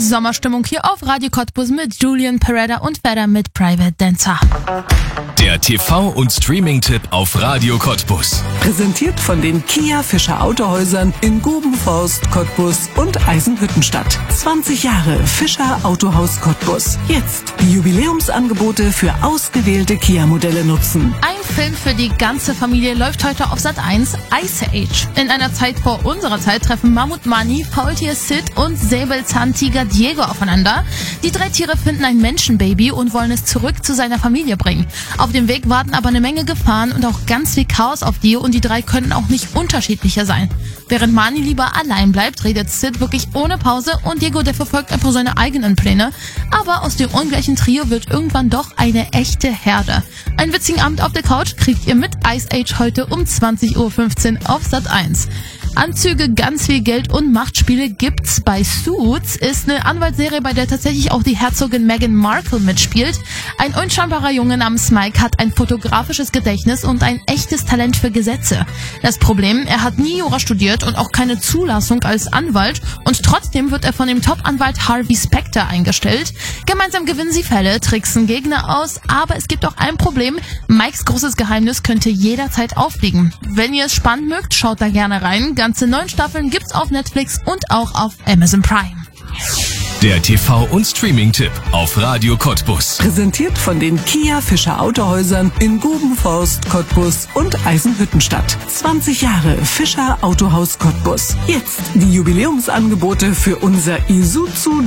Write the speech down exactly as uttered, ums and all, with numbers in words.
Sommerstimmung hier auf Radio Cottbus mit Julian Peretta und Fedder mit Private Dancer. Der T V- und Streaming-Tipp auf Radio Cottbus. Präsentiert von den Kia Fischer Autohäusern in Gubenforst, Cottbus und Eisenhüttenstadt. zwanzig Jahre Fischer Autohaus Cottbus. Jetzt die Jubiläumsangebote für ausgewählte Kia-Modelle nutzen. Ein Film für die ganze Familie läuft heute auf Sat eins, Ice Age. In einer Zeit vor unserer Zeit treffen Mammut Mani, Faultier Sid und Säbelzahntiger Diego aufeinander. Die drei Tiere finden ein Menschenbaby und wollen es zurück zu seiner Familie bringen. Auf dem Weg warten aber eine Menge Gefahren und auch ganz viel Chaos auf die, und die drei können auch nicht unterschiedlicher sein. Während Mani lieber allein bleibt, redet Sid wirklich ohne Pause und Diego, der verfolgt einfach seine eigenen Pläne. Aber aus dem ungleichen Trio wird irgendwann doch eine echte Herde. Einen witzigen Abend auf der Couch kriegt ihr mit Ice Age heute um zwanzig Uhr fünfzehn auf Sat eins. Anzüge, ganz viel Geld und Machtspiele gibt's bei Suits, ist eine Anwaltsserie, bei der tatsächlich auch die Herzogin Meghan Markle mitspielt. Ein unscheinbarer Junge namens Mike hat ein fotografisches Gedächtnis und ein echtes Talent für Gesetze. Das Problem, er hat nie Jura studiert und auch keine Zulassung als Anwalt, und trotzdem wird er von dem Top-Anwalt Harvey Specter eingestellt. Gemeinsam gewinnen sie Fälle, tricksen Gegner aus, aber es gibt auch ein Problem: Mikes großes Geheimnis könnte jederzeit auffliegen. Wenn ihr es spannend mögt, schaut da gerne rein. Ganze neun Staffeln gibt's auf Netflix und auch auf Amazon Prime. Der T V- und Streaming-Tipp auf Radio Cottbus. Präsentiert von den Kia Fischer Autohäusern in Gubenforst, Cottbus und Eisenhüttenstadt. zwanzig Jahre Fischer Autohaus Cottbus. Jetzt die Jubiläumsangebote für unser Isuzu